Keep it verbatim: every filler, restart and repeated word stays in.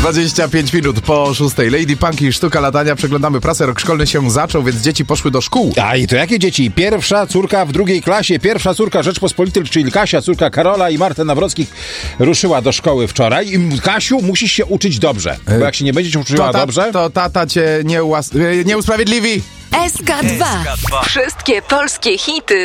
dwadzieścia pięć minut po szóstej. Lady Punk i sztuka latania. Przeglądamy prasę. Rok szkolny się zaczął, więc dzieci poszły do szkół. A i to jakie dzieci? Pierwsza córka w drugiej klasie. Pierwsza córka Rzeczpospolitej, czyli Kasia, córka Karola i Marty Nawrockich ruszyła do szkoły wczoraj. I Kasiu, musisz się uczyć dobrze. Bo jak się nie będziesz uczyła To, ta, dobrze... to tata cię nie, ułas- nie usprawiedliwi. S K dwa. Wszystkie polskie hity